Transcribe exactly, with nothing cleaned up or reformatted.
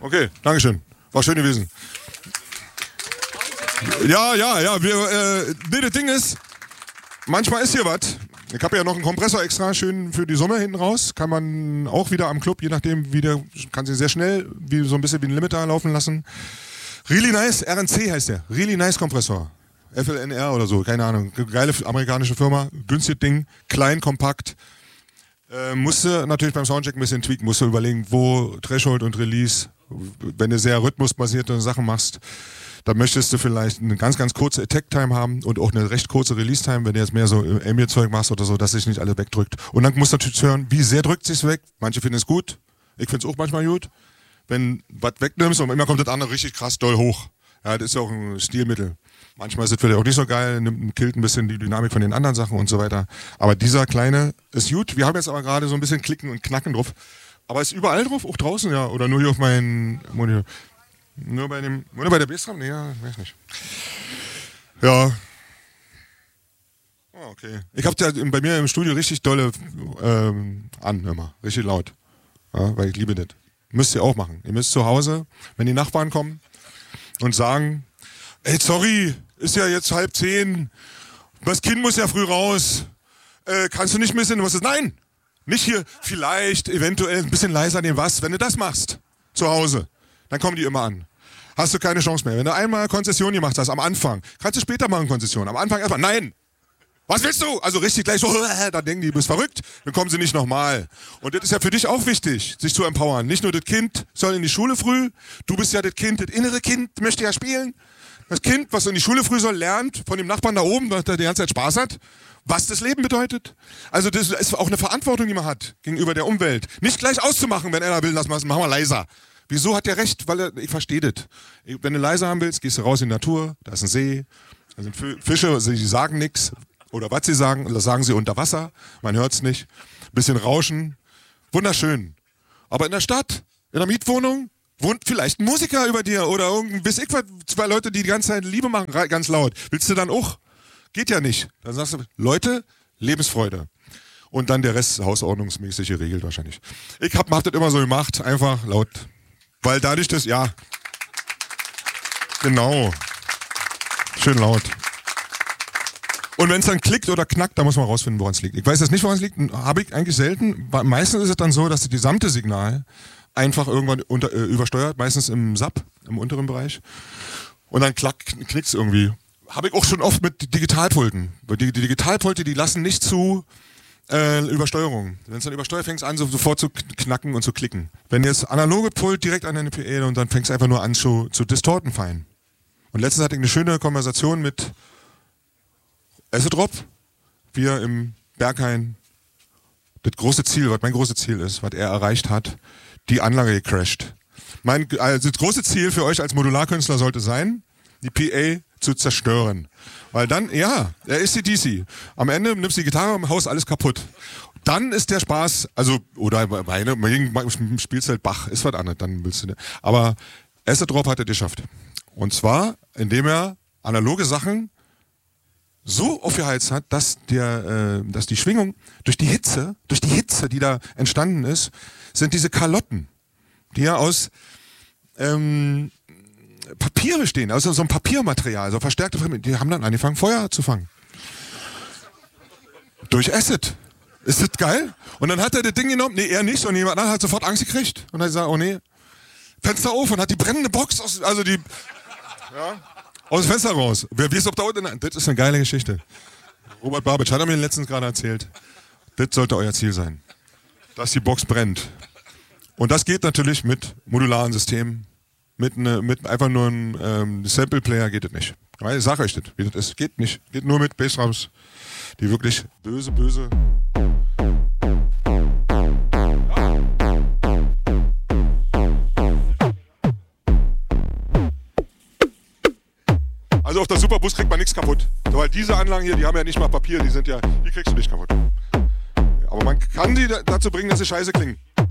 Okay, Dankeschön. War schön gewesen. Ja, ja, ja. Wir, äh, nee, das Ding ist, manchmal ist hier was. Ich habe ja noch einen Kompressor extra schön für die Summe hinten raus. Kann man auch wieder am Club, je nachdem, wie der, kann sie sehr schnell, wie, so ein bisschen wie ein Limiter laufen lassen. Really nice, R N C heißt der. Really nice Kompressor. F L N R oder so, keine Ahnung. Geile amerikanische Firma, günstiges Ding, klein, kompakt. Äh, musste natürlich beim Soundcheck ein bisschen tweaken, musste überlegen, wo Threshold und Release, wenn du sehr rhythmusbasierte Sachen machst, dann möchtest du vielleicht eine ganz, ganz kurze Attack-Time haben und auch eine recht kurze Release-Time, wenn du jetzt mehr so Ambient-Zeug machst oder so, dass sich nicht alle wegdrückt. Und dann musst du natürlich hören, wie sehr drückt sich's weg. Manche finden es gut, ich finde es auch manchmal gut. Wenn was wegnimmst und immer kommt das andere richtig krass doll hoch. Ja, das ist ja auch ein Stilmittel. Manchmal ist es vielleicht auch nicht so geil, nimmt, killt ein bisschen die Dynamik von den anderen Sachen und so weiter. Aber dieser kleine ist gut. Wir haben jetzt aber gerade so ein bisschen Klicken und Knacken drauf. Aber ist überall drauf? Auch draußen, ja? Oder nur hier auf meinen Monitor? Nur bei dem, nur bei der Bassdrum? Nee, ja, weiß nicht. Ja. Oh, okay. Ich hab ja bei mir im Studio richtig dolle ähm, an immer. Richtig laut. Ja, weil ich liebe das. Müsst ihr auch machen. Ihr müsst zu Hause, wenn die Nachbarn kommen und sagen, ey, sorry, ist ja jetzt halb zehn, das Kind muss ja früh raus, äh, kannst du nicht ein bisschen was ist? Nein, nicht hier, vielleicht, eventuell ein bisschen leiser den was, wenn du das machst, zu Hause, dann kommen die immer an. Hast du keine Chance mehr. Wenn du einmal Konzession gemacht hast, am Anfang, kannst du später machen Konzession, am Anfang erstmal, nein, was willst du? Also richtig gleich so, dann denken die, du bist verrückt, dann kommen sie nicht nochmal. Und das ist ja für dich auch wichtig, sich zu empowern. Nicht nur das Kind soll in die Schule früh, du bist ja das Kind, das innere Kind möchte ja spielen. Das Kind, was in die Schule früh soll, lernt von dem Nachbarn da oben, der die ganze Zeit Spaß hat, was das Leben bedeutet. Also das ist auch eine Verantwortung, die man hat gegenüber der Umwelt. Nicht gleich auszumachen, wenn einer will, das machen wir leiser. Wieso hat der recht? Weil er, ich verstehe das. Wenn du leiser haben willst, gehst du raus in die Natur, da ist ein See, da sind Fische, die sagen nichts. Oder was sie sagen, das sagen sie unter Wasser, man hört es nicht. Bisschen Rauschen, wunderschön. Aber in der Stadt, in der Mietwohnung, wohnt vielleicht ein Musiker über dir oder irgendein, bis ich was, zwei Leute, die die ganze Zeit Liebe machen, ganz laut. Willst du dann auch? Geht ja nicht. Dann sagst du, Leute, Lebensfreude. Und dann der Rest hausordnungsmäßig geregelt wahrscheinlich. Ich hab, hab das immer so gemacht, einfach laut. Weil dadurch das, ja, genau, schön laut. Und wenn es dann klickt oder knackt, dann muss man rausfinden, woran es liegt. Ich weiß jetzt nicht, woran es liegt, habe ich eigentlich selten. Meistens ist es dann so, dass das gesamte Signal einfach irgendwann unter, äh, übersteuert, meistens im S A P, im unteren Bereich. Und dann knickt es irgendwie. Habe ich auch schon oft mit Digitalpulten. Die, die Digitalpulte, die lassen nicht zu äh, Übersteuerung. Wenn es dann übersteuert, fängt es an, so, sofort zu knacken und zu klicken. Wenn jetzt analoge Pult direkt an eine P A und dann fängt es einfach nur an zu, zu distorten fein. Und letztens hatte ich eine schöne Konversation mit Acid-Drop, wir im Berghain, das große Ziel, was mein großes Ziel ist, was er erreicht hat, die Anlage gecrashed. Mein, also das große Ziel für euch als Modularkünstler sollte sein, die P A zu zerstören. Weil dann, ja, er ist die D C. Am Ende nimmst du die Gitarre im Haus, alles kaputt. Dann ist der Spaß, also, oder meine, spielst halt Bach, ist was anderes, dann willst du nicht. Aber Acid-Drop hat er geschafft. Und zwar, indem er analoge Sachen so aufgeheizt hat, dass der, äh, dass die Schwingung durch die Hitze, durch die Hitze, die da entstanden ist, sind diese Kalotten, die ja aus ähm, Papier bestehen, also so ein Papiermaterial, so verstärkte, die haben dann angefangen, Feuer zu fangen. Durch Acid. Ist das geil? Und dann hat er das Ding genommen, nee, er nicht, und jemand anderes hat sofort Angst gekriegt. Und dann hat er gesagt, oh nee, Fenster auf und hat die brennende Box aus, also die, ja, aus dem Fenster raus. Wer weiß, ob da unten, das ist eine geile Geschichte. Robert Babitsch hat er mir letztens gerade erzählt. Das sollte euer Ziel sein. Dass die Box brennt. Und das geht natürlich mit modularen Systemen. Mit, ne, mit einfach nur einem ähm, Sample-Player geht das nicht. Ich sag euch das, wie das ist. Geht nicht. Geht nur mit Bassdrums, die wirklich böse, böse. Also auf der Superbus kriegt man nichts kaputt. Weil diese Anlagen hier, die haben ja nicht mal Papier, die sind ja, die kriegst du nicht kaputt. Aber man kann sie dazu bringen, dass sie scheiße klingen.